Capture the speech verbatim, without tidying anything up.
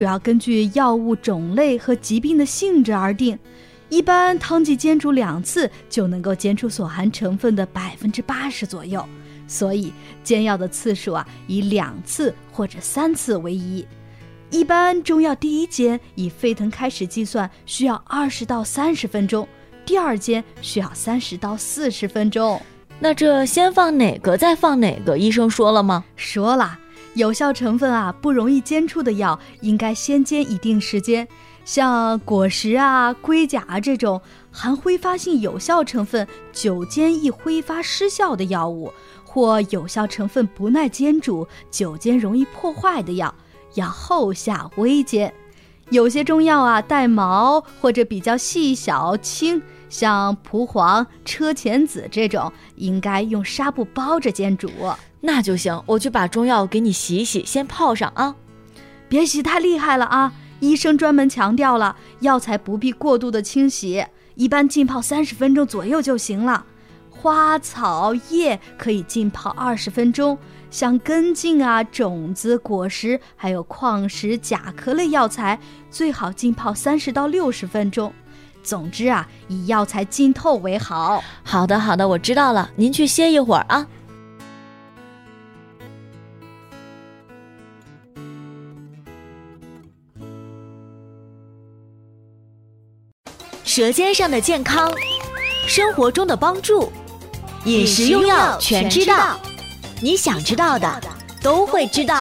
主要根据药物种类和疾病的性质而定。一般汤剂煎煮两次就能够煎出所含成分的百分之八十左右，所以煎药的次数啊，以两次或者三次为宜。一般中药第一煎以沸腾开始计算，需要二十到三十分钟；第二煎需要三十到四十分钟。 那这先放哪个再放哪个，医生说了吗？ 说了，有效成分啊不容易煎出的药，应该先煎一定时间。像果实啊、龟甲啊这种含挥发性有效成分久煎易挥发失效的药物，或有效成分不耐煎煮、久煎容易破坏的药，要后下微煎。有些中药啊带毛或者比较细小轻，像蒲黄、车前子这种，应该用纱布包着煎煮。 那就行，我去把中药给你洗一洗，先泡上啊。 别洗太厉害了啊！医生专门强调了，药材不必过度的清洗，一般浸泡三十分钟左右就行了。花草叶可以浸泡二十分钟，像根茎啊、种子、果实，还有矿石、甲壳类药材，最好浸泡三十到六十分钟。总之啊，以药材浸透为好。 好的好的，我知道了，您去歇一会儿啊。舌尖上的健康，生活中的帮助，饮食用药全知道，你想知道的都会知道。